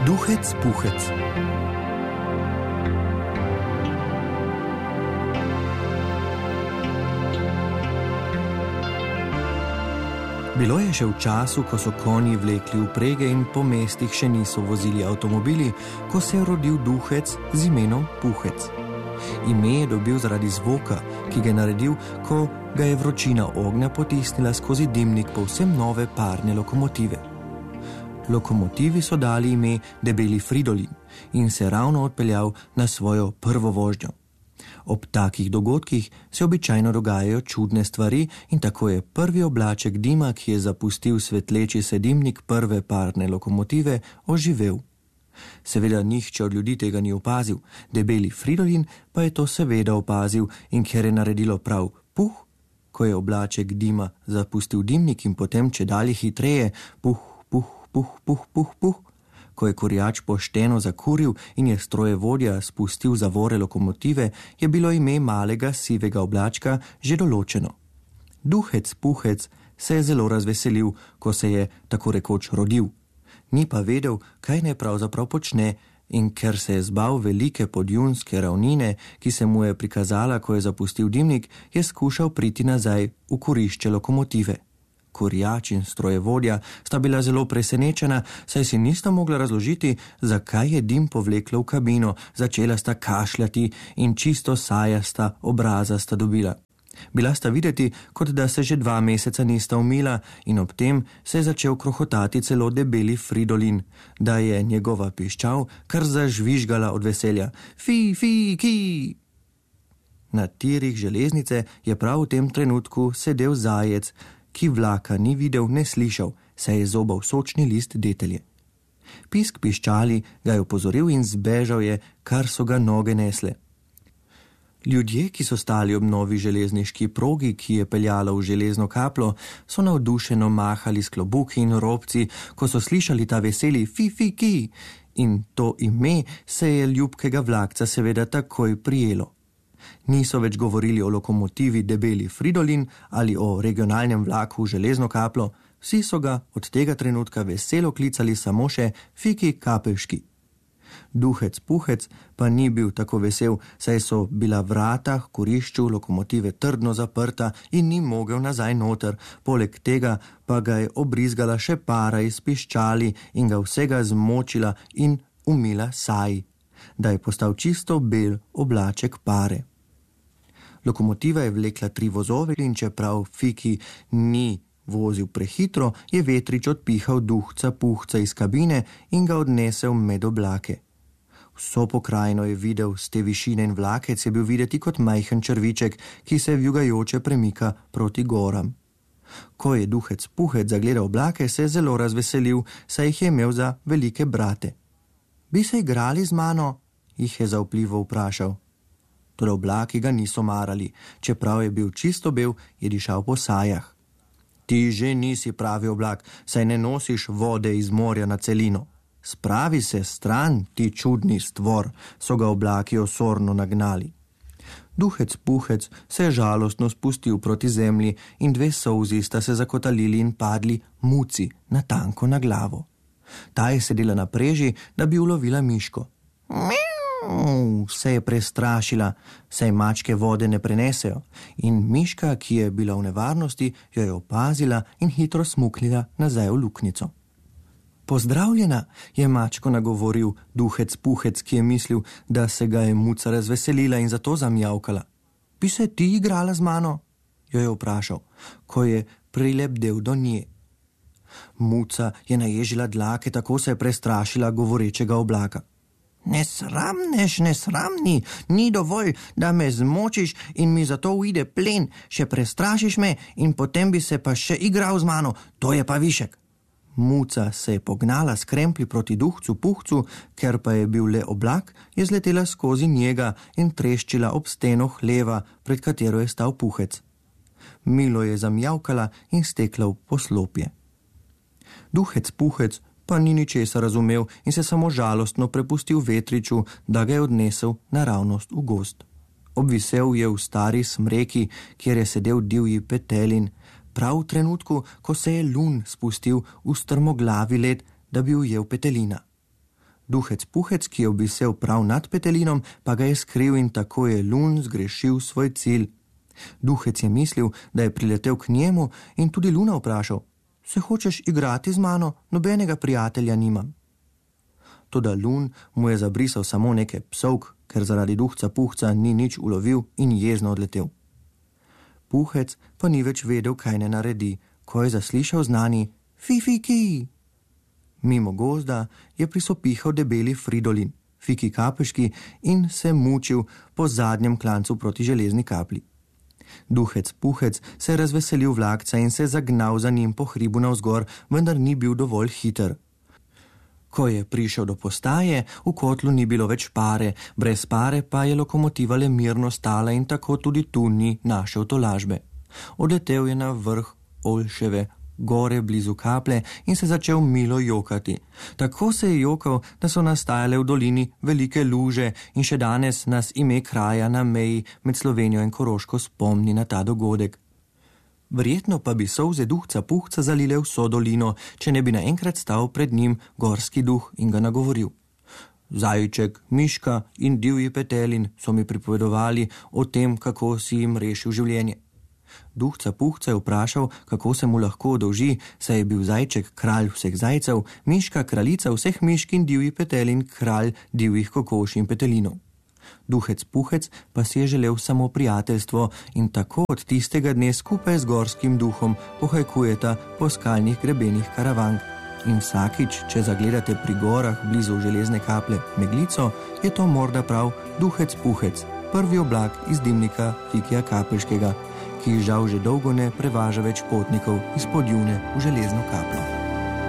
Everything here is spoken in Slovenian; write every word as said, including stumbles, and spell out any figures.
Duhec, puhec. Bilo je še v času, ko so konji vlekli vprege in po mestih še niso vozili avtomobili, ko se je rodil duhec z imenom Puhec. Ime je dobil zaradi zvoka, ki ga je naredil, ko ga je vročina ognja potisnila skozi dimnik povsem nove parne lokomotive. Lokomotivi so dali ime Debeli Fridolin in se ravno odpeljal na svojo prvo vožnjo. Ob takih dogodkih se običajno dogajajo čudne stvari in tako je prvi oblaček dima, ki je zapustil svetleči se dimnik prve parne lokomotive, oživel. Seveda nihče od ljudi tega ni opazil, Debeli Fridolin pa je to seveda opazil in ker je naredilo prav puh, ko je oblaček dima zapustil dimnik in potem čedalje hitreje puh, puh, puh, puh, puh, puh, ko je kurjač pošteno zakuril in je strojevodja spustil zavore lokomotive, je bilo ime malega sivega oblačka že določeno. Duhec Puhec se je zelo razveselil, ko se je tako rekoč rodil. Ni pa vedel, kaj ne pravzaprav počne in ker se je zbal velike podjunske ravnine, ki se mu je prikazala, ko je zapustil dimnik, je skušal priti nazaj v kurišče lokomotive. Kurjač in strojevodja sta bila zelo presenečena, saj si nista mogla razložiti, zakaj je dim povleklo v kabino, začela sta kašljati in čisto sajasta obraza sta dobila. Bila sta videti, kot da se že dva meseca nista umila in ob tem se je začel krohotati celo Debeli Fridolin, da je njegova piščal kar zažvižgala od veselja. Fi, fi, ki! Na tirih železnice je prav v tem trenutku sedel zajec, ki vlaka ni videl, ne slišal, saj je zobal sočni list detelje. Pisk piščali ga je opozoril in zbežal je, kar so ga noge nesle. Ljudje, ki so stali ob novi železniški progi, ki je peljala v železno kaplo, so navdušeno mahali s klobuki in robci, ko so slišali ta veseli fi-fi-ki, in to ime se je ljubkega vlakca seveda takoj prijelo. Niso več govorili o lokomotivi Debeli Fridolin ali o regionalnem vlaku v železno kaplo, vsi so ga od tega trenutka veselo klicali samo še Fiki Kapeški. Duhec Puhec pa ni bil tako vesel, saj so bila vrata v kurišču lokomotive trdno zaprta in ni mogel nazaj noter, poleg tega pa ga je obrizgala še para iz piščali in ga vsega zmočila in umila saji, da je postal čisto bel oblaček pare. Lokomotiva je vlekla tri vozove in čeprav Fiki ni vozil prehitro, je vetrič odpihal duhca Puhca iz kabine in ga odnesel med oblake. Vso pokrajino je videl, z te višine in vlakec je bil videti kot majhen črviček, ki se vjugajoče premika proti goram. Ko je duhec Puhec zagledal oblake, se je zelo razveselil, saj jih je imel za velike brate. Bi se igrali z mano? Jih je zaupljivo vprašal. Toda oblaki ga niso marali, čeprav je bil čisto bel, je dišal po sajah. Ti že nisi pravi oblak, saj ne nosiš vode iz morja na celino. Spravi se stran, ti čudni stvor, so ga oblaki osorno nagnali. Duhec Puhec se je žalostno spustil proti zemlji in dve solzi sta se zakotalili in padli muci na tanko na glavo. Ta je sedela na preži, da bi ulovila miško. Miau, se je prestrašila, saj mačke vode ne prenesejo, in miška, ki je bila v nevarnosti, jo je opazila in hitro smuknila nazaj v luknjico. Pozdravljena, je mačko nagovoril duhec Puhec, ki je mislil, da se ga je muca razveselila in zato zamjavkala. Bi se ti igrala z mano? Jo je vprašal, ko je prilebdel do nje. Muca je naježila dlake, tako se je prestrašila govorečega oblaka. Nesramnež, nesramni, ni dovolj, da me zmočiš in mi zato uide plen, še prestrašiš me in potem bi se pa še igral z mano, to je pa višek. Muca se je pognala s kremplji proti duhcu Puhcu, ker pa je bil le oblak, je zletela skozi njega in treščila ob steno hleva, pred katero je stal Puhec. Milo je zamjavkala in stekla v poslopje. Duhec Puhec pa ni ničesar razumel in se samo žalostno prepustil vetriču, da ga je odnesel naravnost v gozd. Obvisel je v stari smreki, kjer je sedel divji petelin, prav v trenutku, ko se je lun spustil v strmoglavi led, da bi ujel petelina. Duhec Puhec, ki je obvisel prav nad petelinom, pa ga je skril in tako je Lun zgrešil svoj cilj. Duhec je mislil, da je priletel k njemu in tudi Luna vprašal: Se hočeš igrati z mano? Nobenega prijatelja nimam. Toda Lun mu je zabrisal samo nekaj psovk, ker zaradi duhca Puhca ni nič ulovil in jezno odletel. Puhec pa ni več vedel, kaj ne naredi, ko je zaslišal znani Fifiki. Mimo gozda je prisopihal debeli Fridolin, Fiki Kapeški, in se mučil po zadnjem klancu proti železni kapli. Duhec Puhec se je razveselil vlakca in se zagnal za njim po hribu navzgor, vendar ni bil dovolj hiter. Ko je prišel do postaje, v kotlu ni bilo več pare, brez pare pa je lokomotiva le mirno stala in tako tudi tu ni našel tolažbe. Odletel je na vrh Olševe gore blizu kaple in se začel milo jokati. Tako se je jokal, da so nastajale v dolini velike luže in še danes nas ime kraja na meji med Slovenijo in Koroško spomni na ta dogodek. Verjetno pa bi solze duhca Puhca zalile vso dolino, če ne bi naenkrat stal pred njim gorski duh in ga nagovoril. Zajček, miška in divji petelin so mi pripovedovali o tem, kako si jim rešil življenje. Duhca Puhca je vprašal, kako se mu lahko odolži, saj je bil zajček kralj vseh zajcev, miška kraljica vseh mišk in divji petelin kralj divjih kokoši in petelinov. Duhec Puhec pa si je želel samo prijateljstvo in tako od tistega dne skupaj z gorskim duhom pohajkujeta po skalnih grebenih Karavank. In vsakič, če zagledate pri gorah blizu železne kaple meglico, je to morda prav Duhec Puhec, prvi oblak iz dimnika Fikija Kapeškega, ki žal že dolgo ne prevaža več potnikov iz Podjune v železno kaplo.